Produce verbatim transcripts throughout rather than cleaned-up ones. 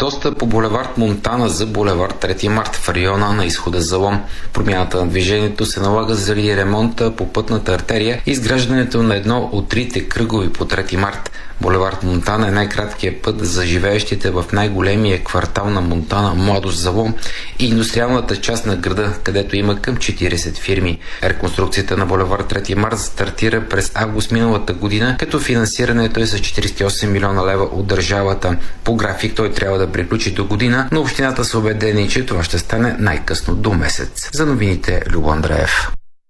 достъп по булевард Монтана за булевард Трети март в района на изхода за Лом. Промяната на движението се налага заради ремонта по пътната артерия и изграждането на едно от трите кръгови по Трети март. Булевард Монтана е най-краткият път за живеещите в най-големия квартал на Монтана, Младост за Лом, и индустриалната част на града, където има към четирийсет фирми. Реконструкцията на булевард Трети март стартира през август миналата година, като финансирането е с четирийсет и осем милиона лева от държавата. По график той трябва да приключи до година, но общината са убедени, че това ще стане най-късно до месец. За новините, Любо Андреев.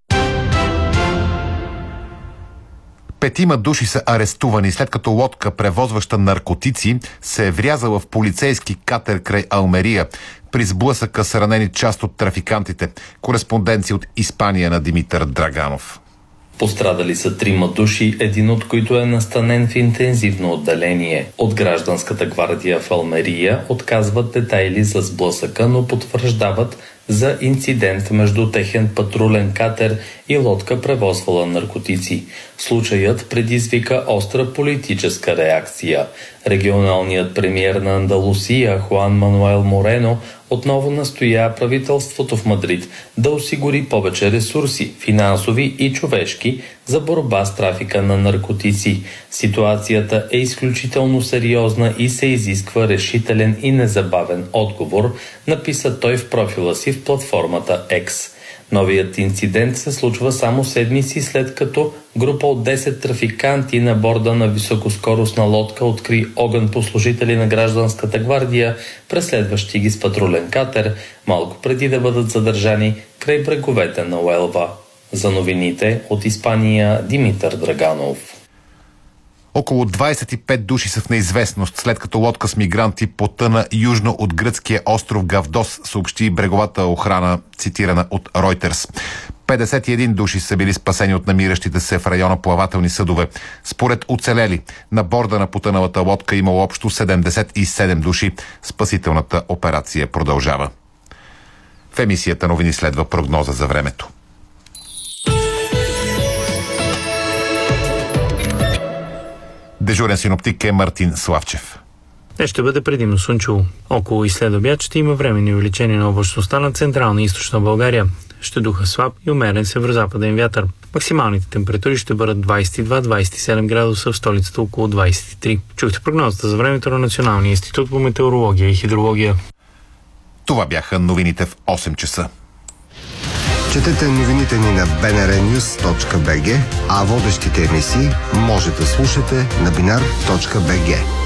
Петима души са арестувани, след като лодка, превозваща наркотици, се е врязала в полицейски катер край Алмерия. При сблъсъка са ранени част от трафикантите. Кореспонденция от Испания на Димитър Драганов. Пострадали са трима души, един от които е настанен в интензивно отделение. От гражданската гвардия в Алмерия отказват детайли за сблъсъка, но потвърждават за инцидент между техен патрулен катер и лодка, превозвала наркотици. Случаят предизвика остра политическа реакция. Регионалният премиер на Андалусия Хуан Мануел Морено отново настоя правителството в Мадрид да осигури повече ресурси, финансови и човешки, за борба с трафика на наркотици. Ситуацията е изключително сериозна и се изисква решителен и незабавен отговор, написа той в профила си в платформата X. Новият инцидент се случва само седмици след като група от десет трафиканти на борда на високоскоростна лодка откри огън по служители на гражданската гвардия, преследващи ги с патрулен катер, малко преди да бъдат задържани край бреговете на Уелва. За новините от Испания, Димитър Драганов. Около двайсет и пет души са в неизвестност, след като лодка с мигранти потъна южно от гръцкия остров Гавдос, съобщи бреговата охрана, цитирана от Reuters. петдесет и един души са били спасени от намиращите се в района плавателни съдове. Според оцелели, на борда на потъналата лодка имало общо седемдесет и седем души. Спасителната операция продължава. В емисията новини следва прогноза за времето. Дежурен синоптик е Мартин Славчев. Днес ще бъде предимно слънчево. Около и след обяд ще има временни увеличения на облачността на централна и източна България. Ще духа слаб и умерен северозападен вятър. Максималните температури ще бъдат двайсет и два до двайсет и седем градуса, в столицата около двайсет и три. Чухте прогнозата за времето на Националния институт по метеорология и хидрология. Това бяха новините в осем часа. Четете новините ни на би ен ар нюз точка би джи, а водещите емисии може да слушате на бинар точка би джи.